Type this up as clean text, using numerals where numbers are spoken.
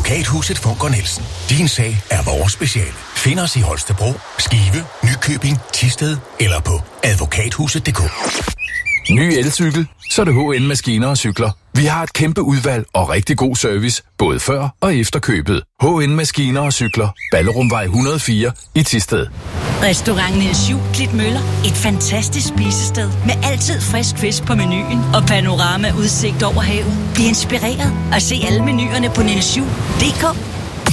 Advokathuset Funker Nielsen. Din sag er vores speciale. Find os i Holstebro, Skive, Nykøbing, Thisted eller på advokathuset.dk. Ny elcykel, så er det HN Maskiner og Cykler. Vi har et kæmpe udvalg og rigtig god service, både før og efter købet. HN Maskiner og Cykler. Ballerumvej 104 i Thisted. Restaurant Niels Juel Klitmøller. Et fantastisk spisested med altid frisk fisk på menuen og panorama udsigt over havet. Bliv inspireret og se alle menuerne på nielsjuel.dk.